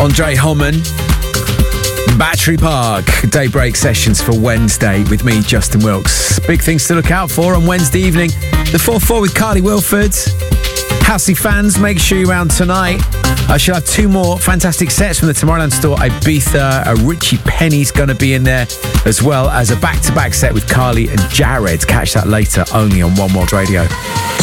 Andre Homan, Battery Park, daybreak sessions for Wednesday with me, Justin Wilkes. Big things to look out for on Wednesday evening. The 4-4 with Carly Wilford. Housey fans, make sure you're around tonight. I shall have 2 more fantastic sets from the Tomorrowland store. Ibiza, Richie Penny's going to be in there, as well as a back-to-back set with Carly and Jared. Catch that later, only on One World Radio.